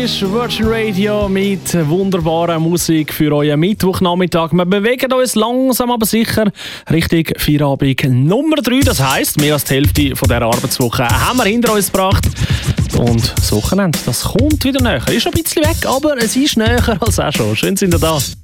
Ist Virgin Radio mit wunderbarer Musik für euren Mittwochnachmittag. Wir bewegen uns langsam aber sicher Richtung Feierabend Nummer 3. Das heisst, mehr als die Hälfte von dieser Arbeitswoche haben wir hinter uns gebracht. Und das Wochenende, das kommt wieder näher. Ist schon ein bisschen weg, aber es ist näher als auch schon. Schön sind ihr da.